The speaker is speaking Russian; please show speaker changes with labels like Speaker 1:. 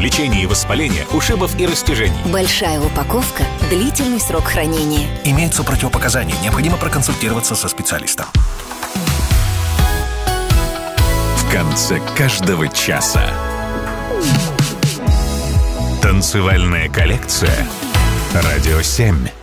Speaker 1: лечение и воспаление, ушибов и растяжений.
Speaker 2: Большая упаковка, длительный срок хранения.
Speaker 3: Имеются противопоказания. Необходимо проконсультироваться со специалистом.
Speaker 1: В конце каждого часа танцевальная коллекция «Радио 7».